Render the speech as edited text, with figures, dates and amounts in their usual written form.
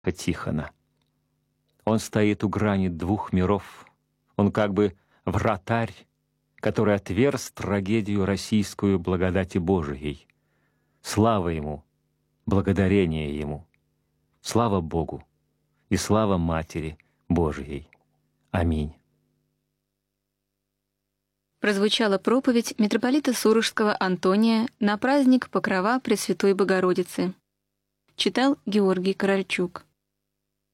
Тихона. Он стоит у грани двух миров. Он как бы вратарь, который отверз трагедию российскую благодати Божией. Слава Ему, благодарение Ему. Слава Богу и слава Матери Божией. Аминь. Прозвучала проповедь митрополита Сурожского Антония на праздник Покрова Пресвятой Богородицы. Читал Георгий Корольчук.